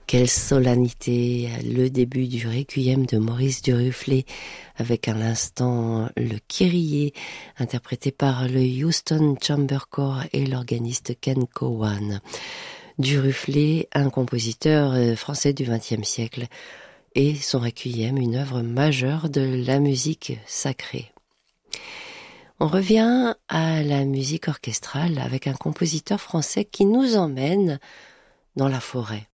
Quelle solennité, le début du Requiem de Maurice Duruflé, avec à l'instant le Kyrie, interprété par le Houston Chamber Corps et l'organiste Ken Cowan. Duruflé, un compositeur français du XXe siècle, et son Requiem, une œuvre majeure de la musique sacrée. On revient à la musique orchestrale avec un compositeur français qui nous emmène dans la forêt.